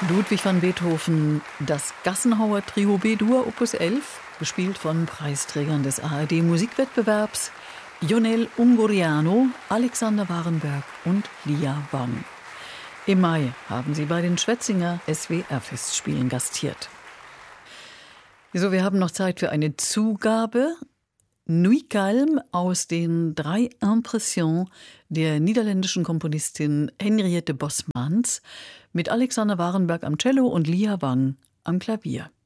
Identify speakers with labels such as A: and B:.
A: Ludwig van Beethoven, das Gassenhauer Trio B-Dur Opus 11, gespielt von Preisträgern des ARD-Musikwettbewerbs Ionel Ungurianu, Alexander Warenberg und Lia Wang. Im Mai haben sie bei den Schwetzinger SWR-Festspielen gastiert. So, wir haben noch Zeit für eine Zugabe. Nuit Calme aus den 3 Impressions der niederländischen Komponistin Henriette Bosmans mit Alexander Warenberg am Cello und Lia Wang am Klavier.